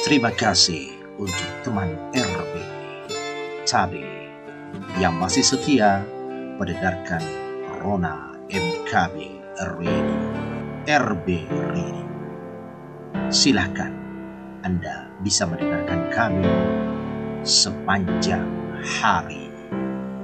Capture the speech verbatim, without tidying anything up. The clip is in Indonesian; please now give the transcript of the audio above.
Terima kasih untuk teman R B Tabe yang masih setia mendengarkan Rona M K B Radio, R B Radio. Silakan Anda bisa mendengarkan kami sepanjang hari.